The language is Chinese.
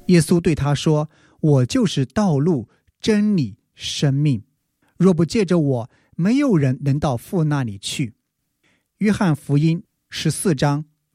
耶稣对他说：我就是道路、真理、生命，若不借着我，没有人能到父那里去。约翰福音14章